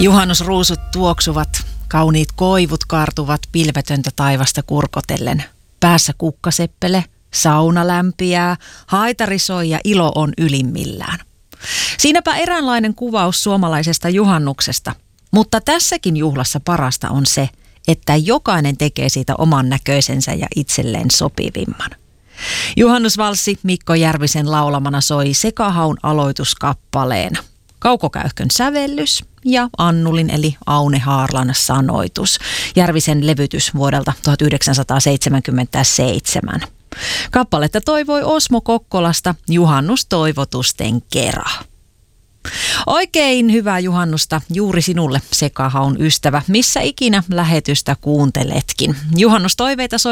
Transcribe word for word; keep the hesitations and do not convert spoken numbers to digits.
Juhannusruusut tuoksuvat, kauniit koivut kaartuvat pilvetöntä taivasta kurkotellen. Päässä kukkaseppele, sauna lämpiää, haitari soi ja ilo on ylimmillään. Siinäpä eräänlainen kuvaus suomalaisesta juhannuksesta. Mutta tässäkin juhlassa parasta on se, että jokainen tekee siitä oman näköisensä ja itselleen sopivimman. Juhannusvalssi Mikko Järvisen laulamana soi Sekahaun aloituskappaleena. Kauko Käyhkön sävellys ja Annulin eli Aune Haarlan sanoitus. Järvisen levytys vuodelta tuhatyhdeksänsataaseitsemänkymmentäseitsemän. Kappaletta toivoi Osmo Kokkolasta juhannustoivotusten kera. Oikein hyvää juhannusta juuri sinulle, Sekahaun ystävä, missä ikinä lähetystä kuunteletkin. Juhannustoiveita